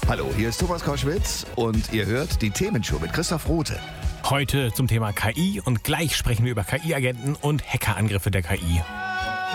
Hallo, hier ist Thomas Koschwitz und ihr hört die Themenshow mit Christoph Rothe. Heute zum Thema KI und gleich sprechen wir über KI-Agenten und Hackerangriffe der KI.